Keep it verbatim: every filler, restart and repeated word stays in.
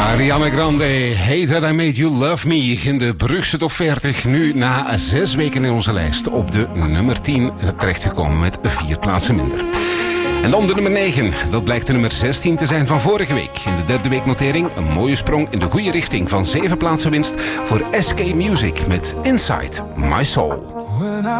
Ariana Grande, Hey That I Made You Love Me in de Brugse Top veertig. Nu na zes weken in onze lijst op de nummer tien terechtgekomen met vier plaatsen minder. En dan de nummer negen. Dat blijkt de nummer zestien te zijn van vorige week. In de derde weeknotering een mooie sprong in de goede richting van zeven plaatsen winst voor S K Music met Inside My Soul.